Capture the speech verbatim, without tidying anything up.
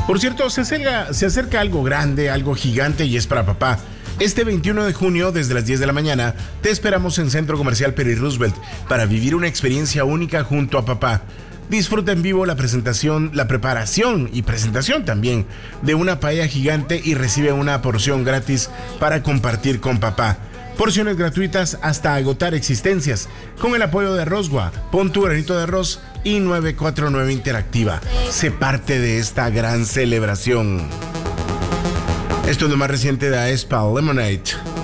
Por cierto, se acerca, se acerca algo grande, algo gigante y es para papá. Este veintiuno de junio, desde las diez de la mañana, te esperamos en Centro Comercial Peri Roosevelt para vivir una experiencia única junto a papá. Disfruta en vivo la presentación, la preparación y presentación también de una paella gigante y recibe una porción gratis para compartir con papá. Porciones gratuitas hasta agotar existencias, con el apoyo de Rosgua, Pon tu granito de arroz y nueve cuatro nueve Interactiva. Sé parte de esta gran celebración. Esto es lo más reciente de Aespa Lemonade.